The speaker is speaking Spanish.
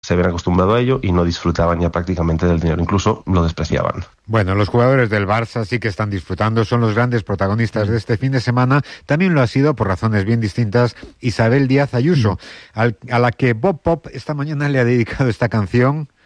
se habían acostumbrado a ello y no disfrutaban ya prácticamente del dinero, incluso lo despreciaban. Bueno, los jugadores del Barça sí que están disfrutando, son los grandes protagonistas de este fin de semana. También lo ha sido, por razones bien distintas, Isabel Díaz Ayuso, a la que Bob Pop esta mañana le ha dedicado esta canción.